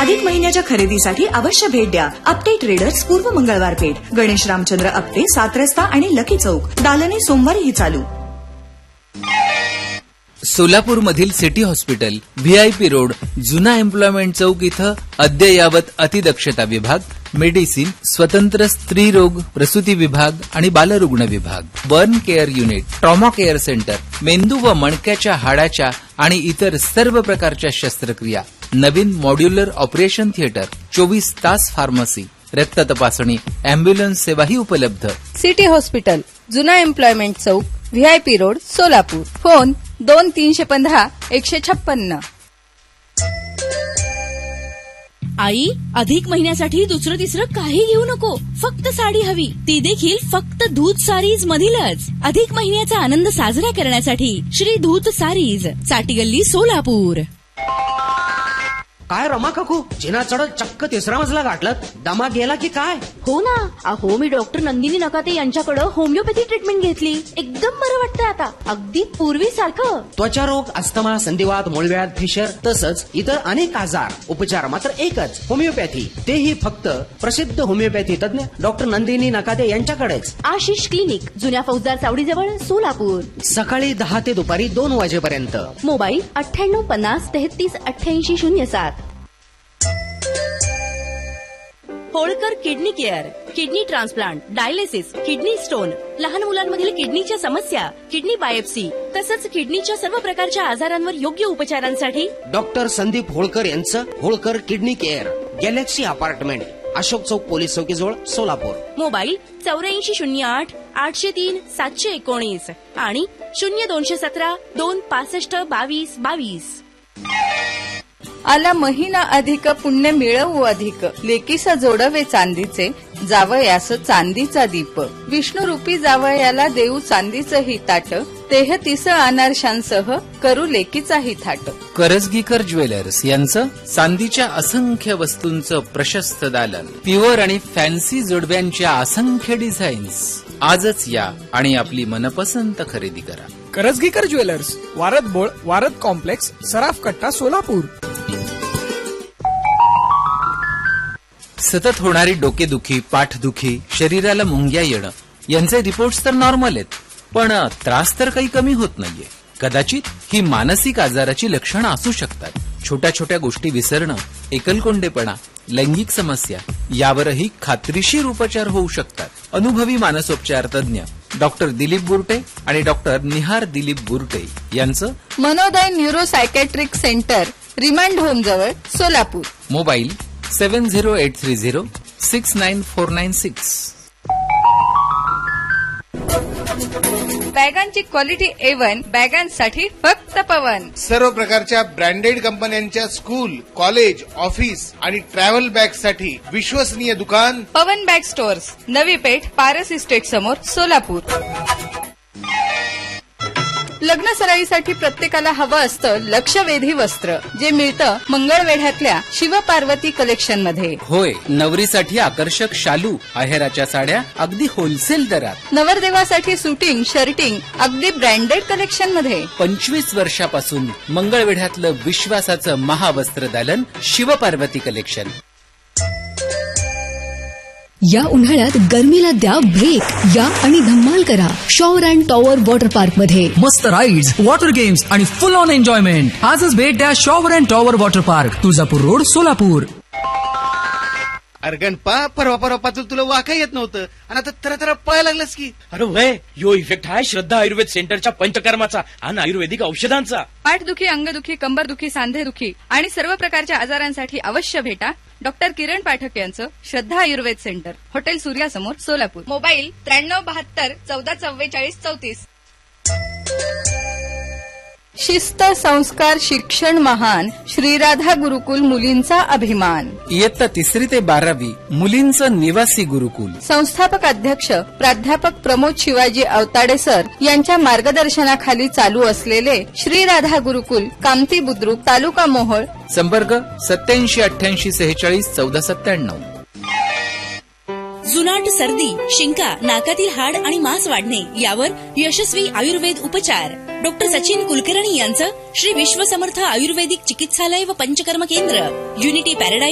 अधिक महिन्याच्या खरेदीसाठी अवश्य भेट द्या. आपटे ट्रेडर्स, पूर्व मंगळवार पेठ, गणेश रामचंद्र आपटे, 7 रस्ता आणि लकी चौक. दालने सोमवारीही चालू. सोलापूरमधील सिटी हॉस्पिटल, व्हीआयपी रोड, जुना एम्प्लॉयमेंट चौक इथं अद्ययावत अतिदक्षता विभाग, मेडिसिन, स्वतंत्र स्त्री रोग प्रसूती विभाग आणि बालरुग्ण विभाग, burn care unit, trauma care centre, मेंदू व मणक्याच्या हाडाच्या आणि इतर सर्व प्रकारच्या शस्त्रक्रिया, नवीन मॉड्युलर ऑपरेशन थिएटर, 24 तास फार्मसी, रक्त तपासणी, अँब्युलन्स सेवाही उपलब्ध. सिटी हॉस्पिटल, जुना एम्प्लॉयमेंट चौक, व्हीआयपी रोड, सोलापूर. फोन 2315-156. आई, अधिक महिन्यासाठी दुसरं तिसरं काही घेऊ नको, फक्त साडी हवी, ती देखील फक्त धूत सारीज मधीलच. अधिक महिन्याचा आनंद साजरा करण्यासाठी श्री धूत सारीज, चाटीगल्ली, सोलापूर. काय रमा काकू, जिना चढत चक्क 3रा मजला गाठलं, दमा गेला की काय? हो ना, अहो मी डॉक्टर नंदिनी नकाते यांच्याकडे होमिओपॅथी ट्रीटमेंट घेतली. एकदम बरं वाटतंय आता, अगदी पूर्वीसारखं. त्वचा रोग, अस्थमा, संधिवात, मूळव्याध, फिशर तसंच इतर अनेक आजार, उपचार मात्र एकच, होमिओपॅथी. तेही फक्त प्रसिद्ध होमिओपॅथी तज्ञ डॉक्टर नंदिनी नकाते यांच्याकडेच. आशिष क्लिनिक, जुन्या फौजदार चावडीजवळ, सोलापूर. सकाळी 10 ते दुपारी 2 वाजेपर्यंत. Mobile 9850338807. Holkar kidney care, kidney transplant, dialysis, kidney stone, लहान मुलांमधील किडनीच्या समस्या, किडनी बायोप्सी तसंच किडनीच्या सर्व प्रकारच्या आजारांवर योग्य उपचारांसाठी डॉक्टर संदीप होळकर यांचं Holkar kidney care, Galaxy apartment, Ashok चौक, पोलीस चौकीजवळ, सोलापूर. मोबाईल 8408-803-719 आणि 0217-265-2222. आला महिना अधिक, पुण्य मिळवू अधिक, लेकीसा जोडवे चांदीचे, जावयास चांदीचा दीप. विष्णुरूपी जावयाला देऊ चांदीचंही ताट, 33 अनारशांसह करू लेकीचाही थाट. करजगीकर ज्वेलर्स यांचं चांदीच्या असंख्य वस्तूंचं प्रशस्त दालन, प्युअर आणि फॅन्सी जोडव्यांच्या असंख्य डिझाईन्स. आजच या आणि आपली मनपसंत खरेदी करा. करजगीकर ज्वेलर्स, वारद बोळ, वारद कॉम्प्लेक्स, सराफ कट्टा, सोलापूर. सतत होणारी डोकेदुखी, पाठदुखी, शरीराला मुंग्या येणं यांचे रिपोर्ट्स तर नॉर्मल आहेत, पण त्रास तर काही कमी होत नाहीये. कदाचित ही मानसिक आजाराची लक्षणं असू शकतात. छोट्या छोट्या गोष्टी विसरणं, एकलकोंडेपणा, लैंगिक समस्या यावरही खात्रीशीर उपचार होऊ शकतात. अनुभवी मानसोपचार तज्ञ डॉक्टर दिलीप बुरटे आणि डॉक्टर निहार दिलीप बुरटे यांचं मनोदय न्यूरोसायकॅट्रिक सेंटर, रिमांड होम जवळ, सोलापूर. मोबाईल 7083069496. बॅगांची क्वालिटी A1, बॅगांसाठी फक्त पवन. सर्व प्रकारच्या ब्रँडेड कंपन्यांच्या स्कूल, कॉलेज, ऑफिस आणि ट्रॅव्हल बॅगसाठी विश्वसनीय दुकान पवन bag stores, Navi Peth, Paras estate समोर, सोलापूर. लग्न सराईसाठी प्रत्येकाला हवं असतं लक्षवेधी वस्त्र, जे मिळतं मंगळवेढ्यातल्या शिवपार्वती कलेक्शन मध्ये. होय, नवरीसाठी आकर्षक शालू, आहेराच्या साड्या अगदी होलसेल दरात. नवरदेवासाठी सुटिंग, शर्टिंग अगदी ब्रँडेड कलेक्शन मध्ये. 25 वर्षापासून मंगळवेढ्यातलं विश्वासाचं महावस्त्र दालन शिवपार्वती कलेक्शन. या उन्हाळ्यात गरमीला द्या ब्रेक. या आणि धम्माल करा shower and tower water park मध्ये. मस्त राईड्स, वॉटर गेम्स आणि फुल ऑन एन्जॉयमेंट. आजच भेट द्या shower and tower water park, Tuljapur road, Solapur. अरे गणपा, परवा पासून तुला वाका येत नव्हतं आणि आता तर पळायला लागलास की. अरे वय, यो इफेक्ट आहे श्रद्धा आयुर्वेद सेंटरच्या पंचकर्माचा आणि आयुर्वेदिक औषधांचा. पाठदुखी, अंगदुखी, कंबरदुखी, सांधेदुखी आणि सर्व प्रकारच्या आजारांसाठी अवश्य भेटा डॉक्टर किरण पाठक यांचं श्रद्धा Ayurveda centre, hotel सूर्यासमोर, Solapur. Mobile 9372144434. शिस्त, संस्कार, शिक्षण महान, श्रीराधा गुरुकुल मुलींचा अभिमान. इयत्ता 3री ते 12वी मुलींचं निवासी गुरुकुल. संस्थापक अध्यक्ष प्राध्यापक प्रमोद शिवाजी अवताडे सर यांच्या मार्गदर्शनाखाली चालू असलेले श्रीराधा गुरुकुल, कामती बुद्रुक, तालुका मोहोळ. संपर्क 8788461497. जुनाट, सर्दी, शिंका, नाकातील हाड आणि मांस वाढणे यावर यशस्वी आयुर्वेद उपचार. डॉक्टर सचिन कुलकर्णी यांचं श्री विश्वसमर्थ आयुर्वेदिक चिकित्सालय व पंचकर्म केंद्र, युनिटी पॅराडाईज,